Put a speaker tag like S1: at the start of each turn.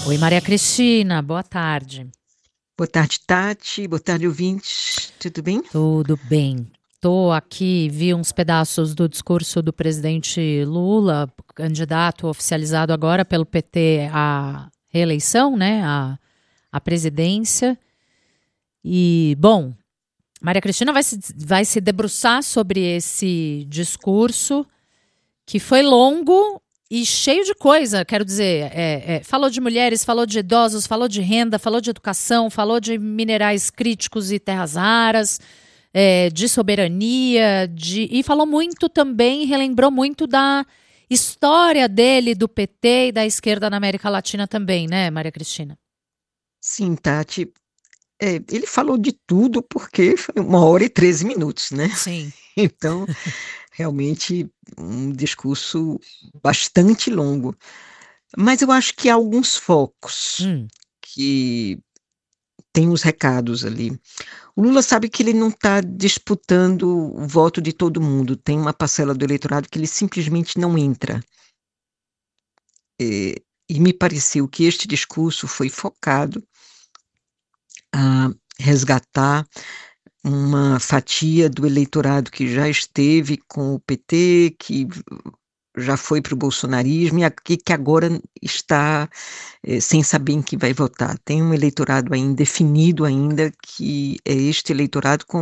S1: Oi, Maria Cristina, boa tarde.
S2: Boa tarde, Tati. Boa tarde, ouvintes. Tudo bem?
S1: Tudo bem? Tô aqui, vi uns pedaços do discurso do presidente Lula, candidato oficializado agora pelo PT à reeleição, né, à presidência. E, bom, Maria Cristina vai se debruçar sobre esse discurso que foi longo e cheio de coisa, quero dizer, falou de mulheres, falou de idosos, falou de renda, falou de educação, falou de minerais críticos e terras raras, de soberania, e falou muito também, relembrou muito da história dele, do PT e da esquerda na América Latina também, né, Maria Cristina?
S2: Sim, Tati. Ele falou de tudo porque foi 1 hora e 13 minutos, né?
S1: Sim.
S2: Então, realmente, um discurso bastante longo. Mas eu acho que há alguns focos
S1: Hum,
S2: que têm os recados ali. O Lula sabe que ele não está disputando o voto de todo mundo. Tem uma parcela do eleitorado que ele simplesmente não entra. E me pareceu que este discurso foi focado a resgatar uma fatia do eleitorado que já esteve com o PT, que já foi para o bolsonarismo e que agora está sem saber em que vai votar. Tem um eleitorado aí indefinido ainda, que é este eleitorado com